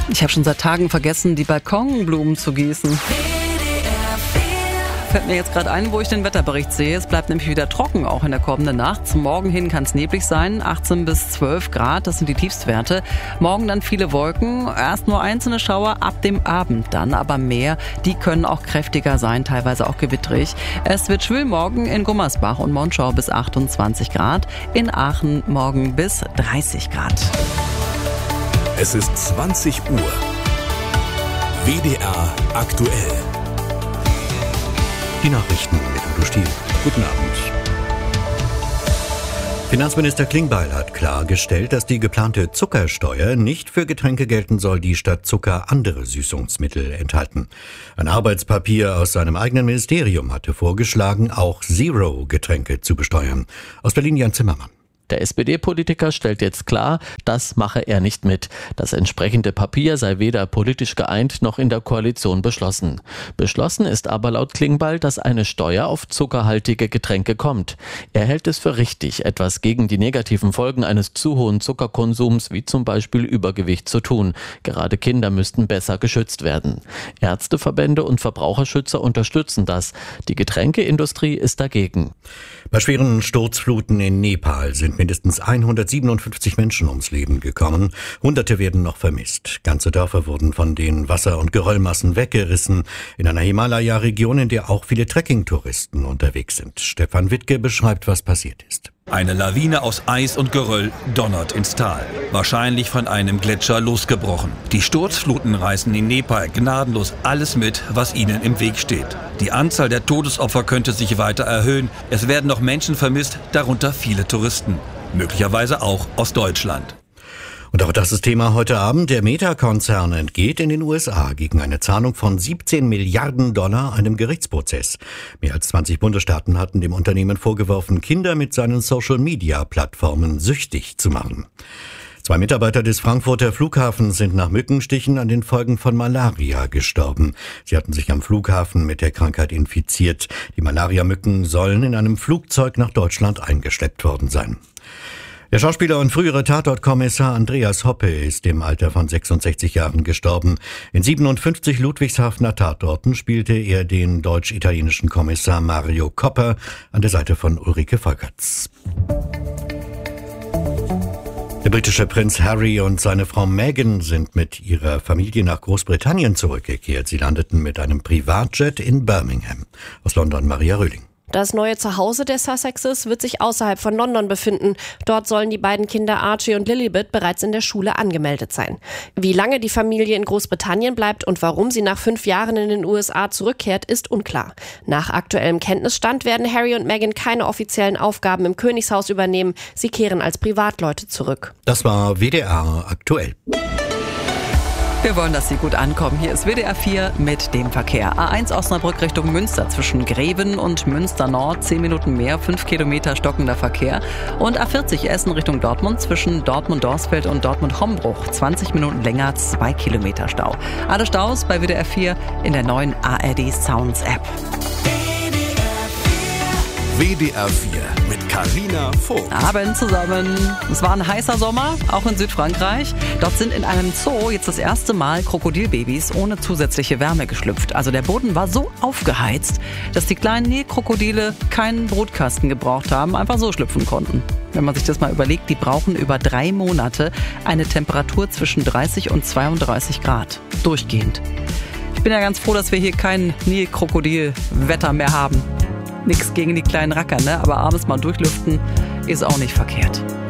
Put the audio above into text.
Ich habe schon seit Tagen vergessen, die Balkonblumen zu gießen. Fällt mir jetzt gerade ein, wo ich den Wetterbericht sehe. Es bleibt nämlich wieder trocken, auch in der kommenden Nacht. Zum Morgen hin kann es neblig sein, 18 bis 12 Grad, das sind die Tiefstwerte. Morgen dann viele Wolken, erst nur einzelne Schauer, ab dem Abend dann aber mehr. Die können auch kräftiger sein, teilweise auch gewitterig. Es wird schwül morgen in Gummersbach und Monschau bis 28 Grad, in Aachen morgen bis 30 Grad. Es ist 20 Uhr. WDR aktuell. Die Nachrichten mit Udo Stiel. Guten Abend. Finanzminister Klingbeil hat klargestellt, dass die geplante Zuckersteuer nicht für Getränke gelten soll, die statt Zucker andere Süßungsmittel enthalten. Ein Arbeitspapier aus seinem eigenen Ministerium hatte vorgeschlagen, auch Zero-Getränke zu besteuern. Aus Berlin Jan Zimmermann. Der SPD-Politiker stellt jetzt klar, das mache er nicht mit. Das entsprechende Papier sei weder politisch geeint noch in der Koalition beschlossen. Beschlossen ist aber laut Klingbeil, dass eine Steuer auf zuckerhaltige Getränke kommt. Er hält es für richtig, etwas gegen die negativen Folgen eines zu hohen Zuckerkonsums, wie zum Beispiel Übergewicht, zu tun. Gerade Kinder müssten besser geschützt werden. Ärzteverbände und Verbraucherschützer unterstützen das. Die Getränkeindustrie ist dagegen. Bei schweren Sturzfluten in Nepal sind mindestens 157 Menschen ums Leben gekommen. Hunderte werden noch vermisst. Ganze Dörfer wurden von den Wasser- und Geröllmassen weggerissen. In einer Himalaya-Region, in der auch viele Trekkingtouristen unterwegs sind. Stefan Wittke beschreibt, was passiert ist. Eine Lawine aus Eis und Geröll donnert ins Tal. Wahrscheinlich von einem Gletscher losgebrochen. Die Sturzfluten reißen in Nepal gnadenlos alles mit, was ihnen im Weg steht. Die Anzahl der Todesopfer könnte sich weiter erhöhen. Es werden noch Menschen vermisst, darunter viele Touristen. Möglicherweise auch aus Deutschland. Und auch das ist Thema heute Abend. Der Meta-Konzern entgeht in den USA gegen eine Zahlung von 17 Milliarden Dollar einem Gerichtsprozess. Mehr als 20 Bundesstaaten hatten dem Unternehmen vorgeworfen, Kinder mit seinen Social-Media-Plattformen süchtig zu machen. 2 Mitarbeiter des Frankfurter Flughafens sind nach Mückenstichen an den Folgen von Malaria gestorben. Sie hatten sich am Flughafen mit der Krankheit infiziert. Die Malaria-Mücken sollen in einem Flugzeug nach Deutschland eingeschleppt worden sein. Der Schauspieler und frühere Tatortkommissar Andreas Hoppe ist im Alter von 66 Jahren gestorben. In 57 Ludwigshafener Tatorten spielte er den deutsch-italienischen Kommissar Mario Copper an der Seite von Ulrike Volkerts. Der britische Prinz Harry und seine Frau Meghan sind mit ihrer Familie nach Großbritannien zurückgekehrt. Sie landeten mit einem Privatjet in Birmingham. Aus London Maria Röhling. Das neue Zuhause der Sussexes wird sich außerhalb von London befinden. Dort sollen die beiden Kinder Archie und Lilibet bereits in der Schule angemeldet sein. Wie lange die Familie in Großbritannien bleibt und warum sie nach 5 Jahren in den USA zurückkehrt, ist unklar. Nach aktuellem Kenntnisstand werden Harry und Meghan keine offiziellen Aufgaben im Königshaus übernehmen. Sie kehren als Privatleute zurück. Das war WDR aktuell. Wir wollen, dass Sie gut ankommen. Hier ist WDR 4 mit dem Verkehr. A1 Osnabrück Richtung Münster zwischen Greven und Münster Nord. 10 Minuten mehr, 5 Kilometer stockender Verkehr. Und A40 Essen Richtung Dortmund zwischen Dortmund-Dorsfeld und Dortmund-Hombruch. 20 Minuten länger, 2 Kilometer Stau. Alle Staus bei WDR 4 in der neuen ARD Sounds App. WDR 4 mit Carina Vogt. Abend zusammen. Es war ein heißer Sommer, auch in Südfrankreich. Dort sind in einem Zoo jetzt das erste Mal Krokodilbabys ohne zusätzliche Wärme geschlüpft. Also der Boden war so aufgeheizt, dass die kleinen Nilkrokodile keinen Brutkasten gebraucht haben, einfach so schlüpfen konnten. Wenn man sich das mal überlegt, die brauchen über 3 Monate eine Temperatur zwischen 30 und 32 Grad. Durchgehend. Ich bin ja ganz froh, dass wir hier kein Nilkrokodil-Wetter mehr haben. Nichts gegen die kleinen Racker, ne? Aber abends mal durchlüften ist auch nicht verkehrt.